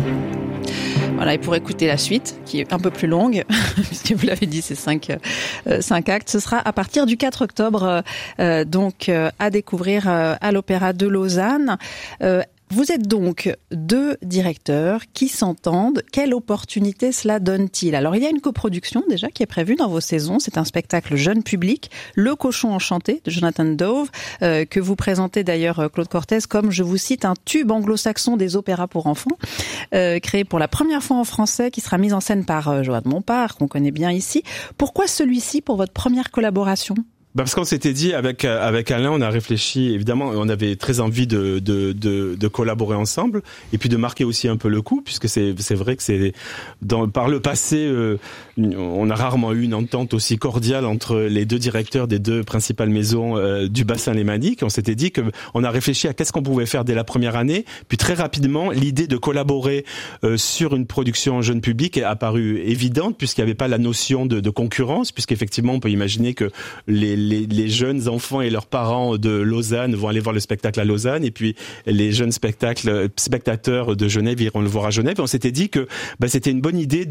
Voilà, et pour écouter la suite, qui est un peu plus longue, puisque vous l'avez dit, c'est 5 actes, ce sera à partir du 4 octobre, donc à découvrir à l'Opéra de Lausanne. Vous êtes donc 2 directeurs qui s'entendent. Quelle opportunité cela donne-t-il? Alors, il y a une coproduction déjà qui est prévue dans vos saisons. C'est un spectacle jeune public, Le Cochon Enchanté de Jonathan Dove, que vous présentez d'ailleurs, Claude Cortez, comme, je vous cite, un tube anglo-saxon des opéras pour enfants, créé pour la première fois en français, qui sera mis en scène par Joanne Montpart, qu'on connaît bien ici. Pourquoi celui-ci pour votre première collaboration? Parce qu'on s'était dit avec Alain, on a réfléchi, évidemment, on avait très envie de collaborer ensemble et puis de marquer aussi un peu le coup, puisque c'est vrai que par le passé, on a rarement eu une entente aussi cordiale entre les 2 directeurs des 2 principales maisons du bassin lémanique. On s'était dit que on a réfléchi à qu'est-ce qu'on pouvait faire dès la première année, puis très rapidement l'idée de collaborer sur une production jeune public est apparue évidente, puisqu'il n'y avait pas la notion de concurrence, puisqu'effectivement on peut imaginer que les jeunes enfants et leurs parents de Lausanne vont aller voir le spectacle à Lausanne, et puis les jeunes spectateurs de Genève iront le voir à Genève. Et on s'était dit que c'était une bonne idée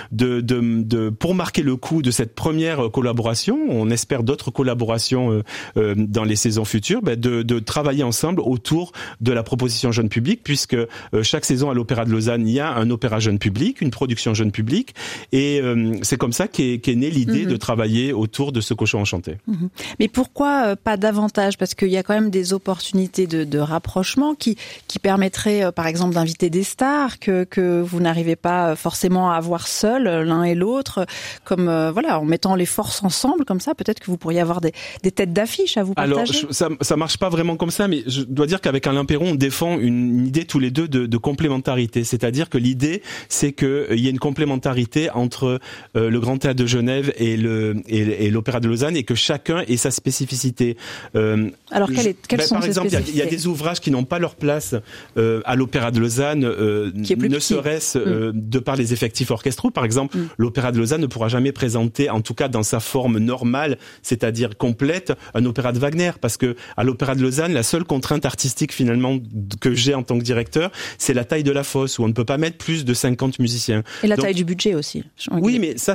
pour marquer le coup de cette première collaboration. On espère d'autres collaborations dans les saisons futures, de travailler ensemble autour de la proposition jeune public, puisque chaque saison à l'Opéra de Lausanne, il y a un opéra jeune public, une production jeune public, et c'est comme ça qu'est née l'idée de travailler autour de ce Cochon Enchanté. Mais pourquoi pas davantage? Parce qu'il y a quand même des opportunités de rapprochement qui permettraient, par exemple, d'inviter des stars que vous n'arrivez pas forcément à avoir seuls, l'un et l'autre, comme en mettant les forces ensemble comme ça. Peut-être que vous pourriez avoir des têtes d'affiche à vous partager. Alors ça marche pas vraiment comme ça, mais je dois dire qu'avec Alain Perron, on défend une idée tous les deux de complémentarité. C'est-à-dire que l'idée, c'est que il y a une complémentarité entre le Grand Théâtre de Genève et l'Opéra de Lausanne, et que chacun ait sa spécificité. Alors quelles sont par ces exemple, spécificités? il y a des ouvrages qui n'ont pas leur place à l'Opéra de Lausanne, ne serait-ce de par les effectifs orchestraux. Par exemple, l'Opéra de Lausanne ne pourra jamais présenter, en tout cas dans sa forme normale, c'est-à-dire complète, un opéra de Wagner, parce que à l'Opéra de Lausanne, la seule contrainte artistique finalement que j'ai en tant que directeur, c'est la taille de la fosse, où on ne peut pas mettre plus de 50 musiciens. Et la taille du budget aussi. Oui, mais ça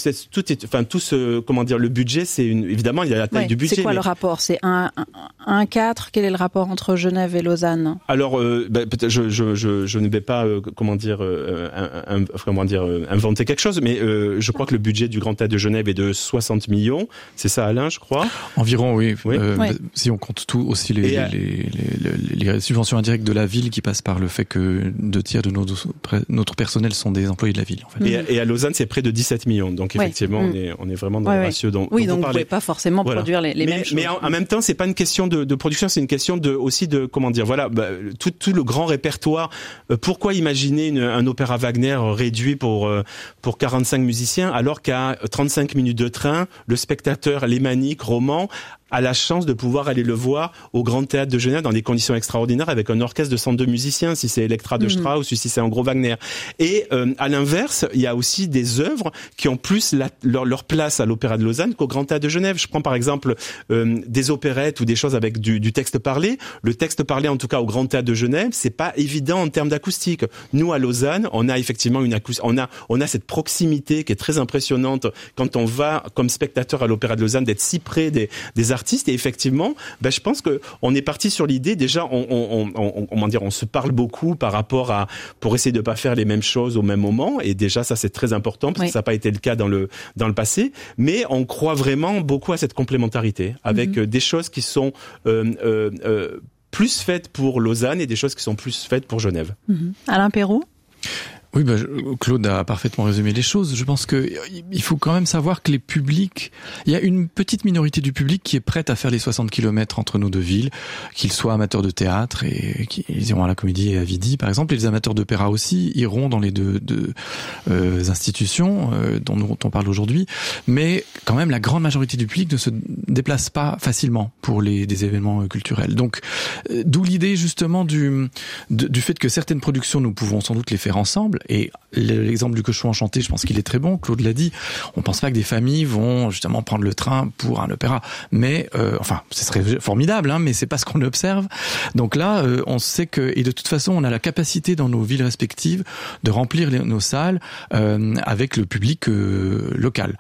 le budget, c'est évidemment il y a la taille du budget. C'est quoi le rapport? C'est 1,4. Quel est le rapport entre Genève et Lausanne? Alors, peut-être je ne vais pas inventer quelque chose, mais je crois que le budget du Grand Théâtre de Genève est de 60 millions. C'est ça, Alain, je crois. Environ, oui. Si on compte tout aussi les subventions indirectes de la ville qui passent par le fait que 2/3 de notre personnel sont des employés de la ville. En fait. Et à Lausanne, c'est près de 17 millions. Donc effectivement, on est vraiment dans le ratio dont donc vous vous parlez. pouvez pas forcément produire les mêmes choses. Mais en même temps, c'est pas une question de production, c'est une question aussi de tout le grand répertoire. Pourquoi imaginer un opéra Wagner réduit pour 45 musiciens, alors qu'à 35 minutes de train, le spectateur lémanique, roman, a la chance de pouvoir aller le voir au Grand Théâtre de Genève dans des conditions extraordinaires, avec un orchestre de 102 musiciens, si c'est Elektra de Strauss ou si c'est un gros Wagner. Et à l'inverse, il y a aussi des œuvres qui ont plus leur place à l'Opéra de Lausanne qu'au Grand Théâtre de Genève. Je prends par exemple des opérettes ou des choses avec du texte parlé. Le texte parlé, en tout cas au Grand Théâtre de Genève, c'est pas évident en termes d'acoustique. Nous, à Lausanne, on a effectivement on a cette proximité qui est très impressionnante quand on va comme spectateur à l'Opéra de Lausanne, d'être si près des artistes. Et effectivement, je pense que on est parti sur l'idée, déjà on se parle beaucoup pour essayer de pas faire les mêmes choses au même moment, et déjà ça c'est très important parce que ça n'a pas été le cas dans le passé, mais on croit vraiment beaucoup à cette complémentarité avec des choses qui sont plus faites pour Lausanne et des choses qui sont plus faites pour Genève. Alain Perron? Oui, Claude a parfaitement résumé les choses. Je pense que il faut quand même savoir que les publics, il y a une petite minorité du public qui est prête à faire les 60 km entre nos deux villes, qu'ils soient amateurs de théâtre et qu'ils iront à la Comédie et à Vidi, par exemple, et les amateurs d'opéra aussi iront dans les deux institutions dont on parle aujourd'hui. Mais quand même, la grande majorité du public ne se déplace pas facilement pour des événements culturels. Donc, d'où l'idée justement du fait que certaines productions, nous pouvons sans doute les faire ensemble, Et l'exemple du Cochon enchanté, je pense qu'il est très bon, Claude l'a dit. On pense pas que des familles vont justement prendre le train pour un opéra. Mais, ce serait formidable, mais c'est pas ce qu'on observe. Donc là, on sait que, et de toute façon, on a la capacité dans nos villes respectives de remplir nos salles avec le public local.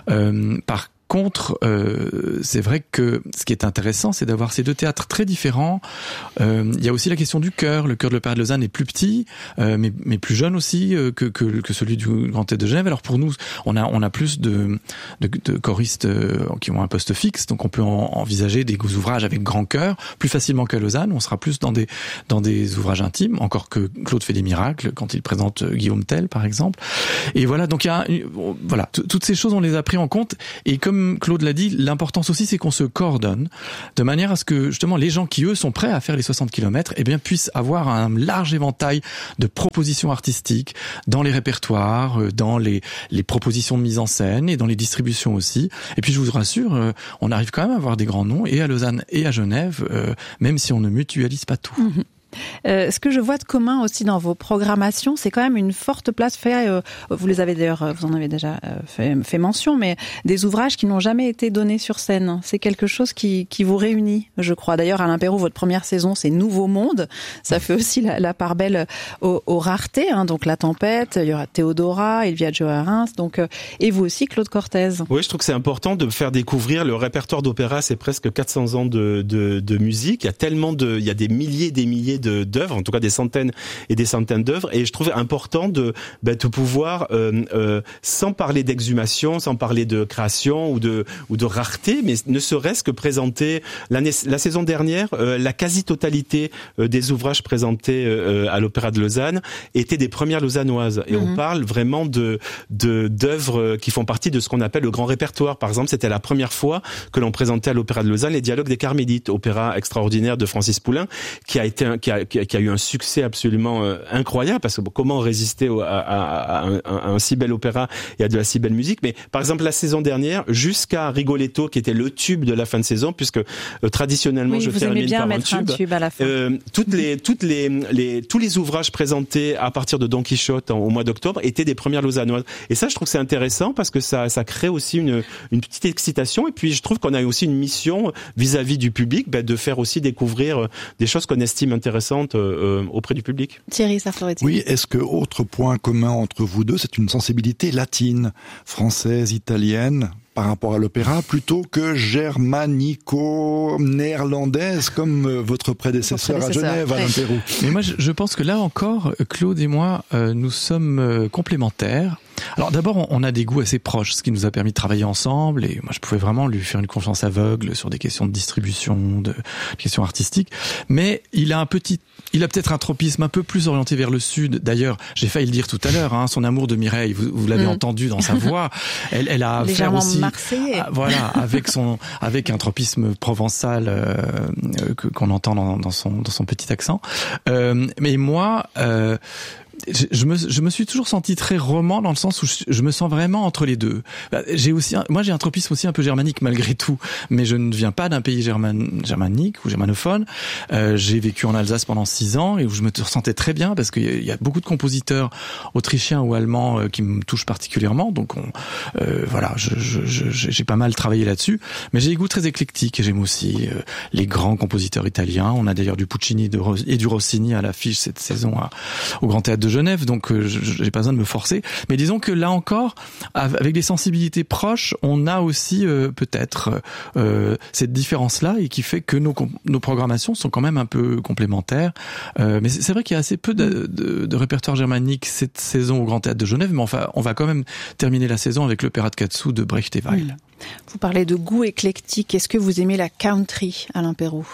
Par contre, c'est vrai que ce qui est intéressant, c'est d'avoir ces deux théâtres très différents. Il y a aussi la question du chœur. Le chœur de l'Opéra de Lausanne est plus petit, mais plus jeune aussi que celui du Grand Théâtre de Genève. Alors pour nous, on a plus de choristes qui ont un poste fixe, donc on peut envisager des ouvrages avec grand chœur plus facilement qu'à Lausanne. On sera plus dans des ouvrages intimes, encore que Claude fait des miracles quand il présente Guillaume Tell, par exemple. Et voilà, donc toutes ces choses, on les a pris en compte. Et comme Claude l'a dit, l'importance aussi, c'est qu'on se coordonne de manière à ce que, justement, les gens qui, eux, sont prêts à faire les 60 km, puissent avoir un large éventail de propositions artistiques dans les répertoires, dans les propositions de mise en scène et dans les distributions aussi. Et puis, je vous rassure, on arrive quand même à avoir des grands noms, et à Lausanne et à Genève, même si on ne mutualise pas tout. Mmh. Ce que je vois de commun aussi dans vos programmations, c'est quand même une forte place vous les avez d'ailleurs, vous en avez déjà fait mention, mais des ouvrages qui n'ont jamais été donnés sur scène. C'est quelque chose qui vous réunit, je crois. D'ailleurs, Alain Perroux, votre première saison, c'est Nouveau Monde. Ça fait aussi la part belle aux raretés, donc La Tempête, il y aura Théodora, Il Viaggio a Reims, donc, et vous aussi, Claude Cortez. Oui, je trouve que c'est important de faire découvrir le répertoire d'opéra. C'est presque 400 ans de musique. Il y a des milliers et des milliers d'œuvres, en tout cas des centaines et des centaines d'œuvres, et je trouvais important de pouvoir, sans parler d'exhumation, sans parler de création ou de rareté, mais ne serait-ce que présenter la saison dernière, la quasi-totalité des ouvrages présentés à l'Opéra de Lausanne étaient des premières lausannoises, et on parle vraiment d'œuvres qui font partie de ce qu'on appelle le grand répertoire. Par exemple, c'était la première fois que l'on présentait à l'Opéra de Lausanne les Dialogues des Carmélites, opéra extraordinaire de Francis Poulenc, qui a eu un succès absolument incroyable, parce que comment résister à un si bel opéra et à de la si belle musique. Mais par exemple, la saison dernière, jusqu'à Rigoletto, qui était le tube de la fin de saison, puisque traditionnellement je termine par un tube à la fin. Tous les ouvrages présentés à partir de Don Quichotte au mois d'octobre étaient des premières lausannoises. Et ça, je trouve que c'est intéressant, parce que ça crée aussi une petite excitation. Et puis je trouve qu'on a aussi une mission vis-à-vis du public, de faire aussi découvrir des choses qu'on estime intéressantes auprès du public. Thierry Sartoretti. Oui, est-ce que autre point commun entre vous deux, c'est une sensibilité latine, française, italienne, par rapport à l'opéra, plutôt que germanico-néerlandaise, comme votre prédécesseur à Genève, Alain Perroux? Mais moi, je pense que là encore, Claude et moi, nous sommes complémentaires. Alors d'abord, on a des goûts assez proches, ce qui nous a permis de travailler ensemble, et moi je pouvais vraiment lui faire une confiance aveugle sur des questions de distribution, de questions artistiques. Mais il a peut-être un tropisme un peu plus orienté vers le sud. D'ailleurs, j'ai failli le dire tout à l'heure, son amour de Mireille, vous l'avez entendu dans sa voix. Elle a affaire aussi, avec un tropisme provençal qu'on entend dans son petit accent. Mais moi, je me suis toujours senti très roman, dans le sens où je me sens vraiment entre les deux. J'ai un tropisme aussi un peu germanique malgré tout, mais je ne viens pas d'un pays germanique ou germanophone. J'ai vécu en Alsace pendant 6 ans, et où je me sentais très bien, parce qu'il y a beaucoup de compositeurs autrichiens ou allemands qui me touchent particulièrement. Donc j'ai pas mal travaillé là-dessus, mais j'ai des goûts très éclectiques, et j'aime aussi les grands compositeurs italiens. On a d'ailleurs du Puccini et du Rossini à l'affiche cette saison au Grand Théâtre de Genève, donc j'ai pas besoin de me forcer. Mais disons que là encore, avec des sensibilités proches, on a aussi peut-être cette différence-là, et qui fait que nos programmations sont quand même un peu complémentaires. Mais c'est vrai qu'il y a assez peu de répertoire germanique cette saison au Grand Théâtre de Genève, mais enfin, on va quand même terminer la saison avec l'opéra de Katsu de Brecht et Weill. Vous parlez de goût éclectique. Est-ce que vous aimez la country, Alain Perroux?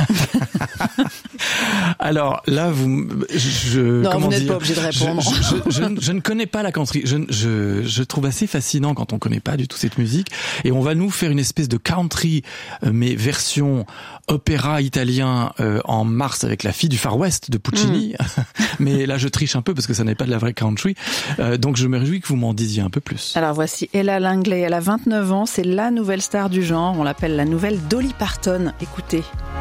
Alors là, vous n'êtes pas obligé de répondre. Je ne connais pas la country. Je trouve assez fascinant quand on connaît pas du tout cette musique. Et on va nous faire une espèce de country, mais version opéra italien en mars, avec La Fille du Far West de Puccini. Mais là, je triche un peu parce que ça n'est pas de la vraie country. Donc je me réjouis que vous m'en disiez un peu plus. Alors voici Ella Langley. Elle a 29 ans. C'est la nouvelle star du genre. On l'appelle la nouvelle Dolly Parton. Écoutez.